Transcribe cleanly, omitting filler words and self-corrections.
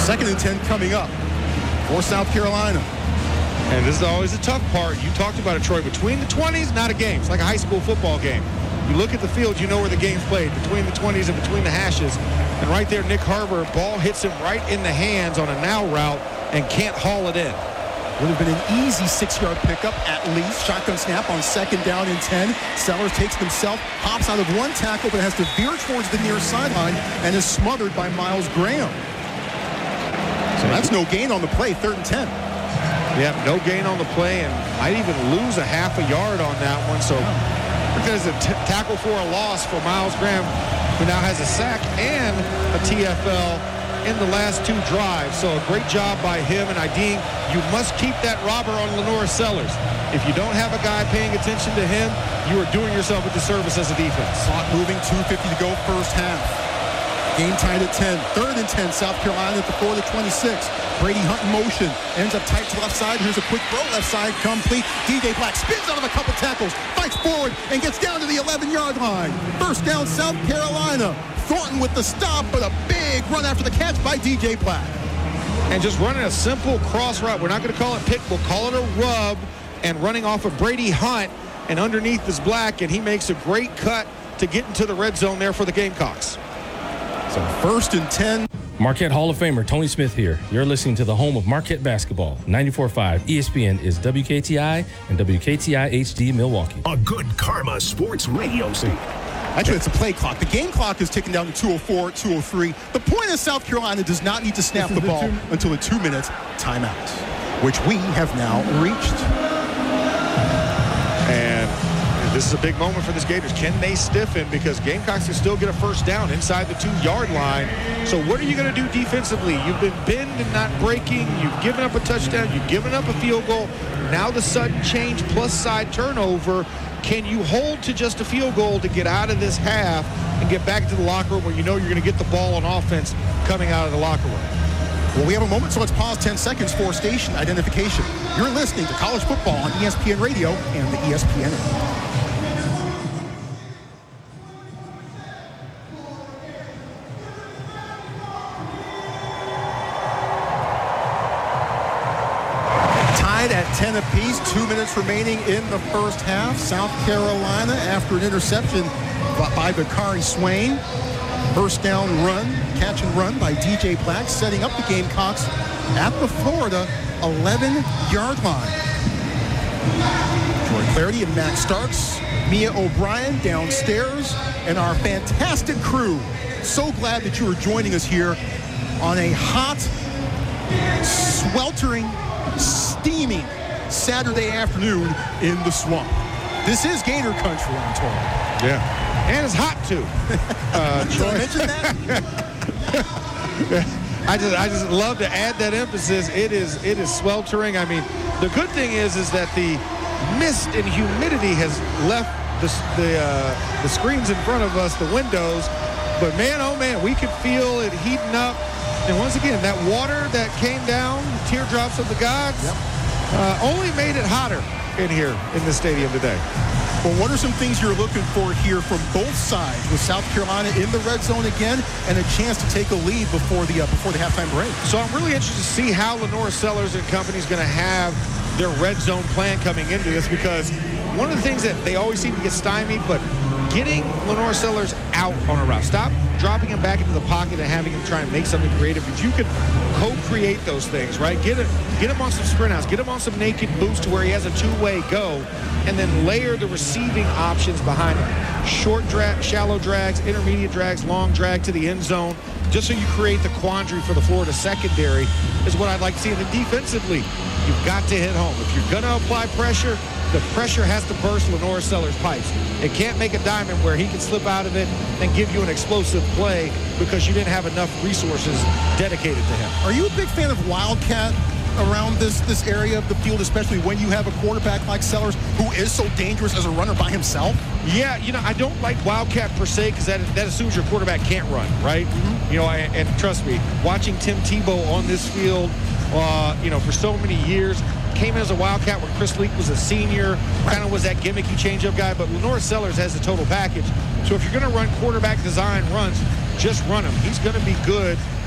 2nd and 10 coming up for South Carolina. And this is always a tough part. You talked about it, Troy. Between the 20s, not a game. It's like a high school football game. You look at the field, you know where the game's played, between the 20s and between the hashes. And right there, Nick Harbor, ball hits him right in the hands on a now route and can't haul it in. Would have been an easy 6-yard pickup at least. Shotgun snap on 2nd down and 10. Sellers takes it himself, hops out of one tackle, but has to veer towards the near sideline and is smothered by Miles Graham. So that's no gain on the play, 3rd and 10. Yeah, no gain on the play, and might even lose a half a yard on that one. So there's a tackle for a loss for Miles Graham, who now has a sack and a TFL in the last 2 drives. So a great job by him, and Ideen, you must keep that robber on Lenore Sellers. If you don't have a guy paying attention to him, you are doing yourself a disservice as a defense. Clock moving, 2:50 to go first half. Game tied at 10. 3rd and 10, South Carolina at the 4 to 26. Brady Hunt in motion. Ends up tight to left side. Here's a quick throw left side. Complete. DJ Black spins out of a couple tackles. Fights forward and gets down to the 11-yard line. First down, South Carolina. Thornton with the stop, but a big run after the catch by DJ Black. And just running a simple cross route. We're not going to call it pick. We'll call it a rub. And running off of Brady Hunt. And underneath is Black. And he makes a great cut to get into the red zone there for the Gamecocks. So 1st and 10. Marquette Hall of Famer Tony Smith here. You're listening to the home of Marquette basketball. 94.5 ESPN is WKTI and WKTI HD Milwaukee. A good Karma Sports Radio scene. Actually, it's a play clock. The game clock is ticking down to 2:04, 2:03. The point is South Carolina does not need to snap the ball until a 2-minute timeout, which we have now reached. And this is a big moment for this Gators. Can they stiffen? Because Gamecocks can still get a first down inside the 2-yard line. So what are you going to do defensively? You've been bend and not breaking. You've given up a touchdown. You've given up a field goal. Now the sudden change plus side turnover. Can you hold to just a field goal to get out of this half and get back to the locker room where you know you're going to get the ball on offense coming out of the locker room? Well, we have a moment, so let's pause 10 seconds for station identification. You're listening to College Football on ESPN Radio and the ESPN app. At 10 apiece, 2 minutes remaining in the first half. South Carolina, after an interception by Bakari Swain. First down run, catch and run by DJ Black, setting up the Gamecocks at the Florida 11-yard line. Jordan Clarity and Max Starks, Mia O'Brien downstairs, and our fantastic crew. So glad that you are joining us here on a hot, sweltering, steaming Saturday afternoon in the swamp. This is Gator country, I'm told. Yeah. And it's hot, too. Did I mention that? I just love to add that emphasis. It is sweltering. I mean, the good thing is that the mist and humidity has left the screens in front of us, the windows. But, man, oh, man, we could feel it heating up. And once again, that water that came down, teardrops of the gods, only made it hotter in here in the stadium today. Well, what are some things you're looking for here from both sides, with South Carolina in the red zone again and a chance to take a lead before the halftime break? So I'm really interested to see how Lenore Sellers and company is going to have their red zone plan coming into this, because one of the things that they always seem to get stymied, but getting Lenore Sellers out on a route. Stop dropping him back into the pocket and having him try and make something creative. If you can co-create those things, right? Get him on some sprint outs. Get him on some naked boost to where he has a two-way go, and then layer the receiving options behind him. Short drag, shallow drags, intermediate drags, long drag to the end zone, just so you create the quandary for the Florida secondary is what I'd like to see. And then defensively, you've got to hit home. If you're going to apply pressure, the pressure has to burst Lenore Sellers' pipes. It can't make a diamond where he can slip out of it and give you an explosive play because you didn't have enough resources dedicated to him. Are you a big fan of Wildcat around this area of the field, especially when you have a quarterback like Sellers who is so dangerous as a runner by himself? Yeah, I don't like Wildcat per se, because that assumes your quarterback can't run, right? Mm-hmm. And trust me, watching Tim Tebow on this field, for so many years, came in as a Wildcat when Chris Leak was a senior, kind of was that gimmicky change-up guy, but Lenore Sellers has the total package. So if you're going to run quarterback design runs, just run him. He's going to be good